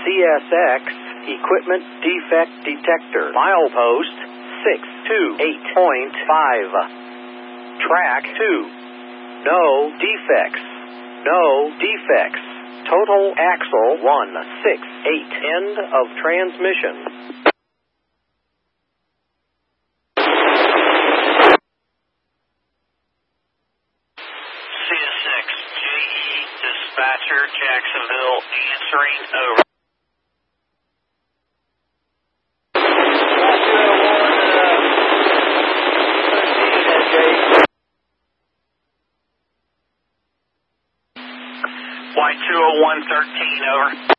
CSX Equipment Defect Detector. Milepost 628.5. Track 2. No defects. No defects. Total axle 168. End of transmission. CSX JE Dispatcher Jacksonville answering over. White 20113 over.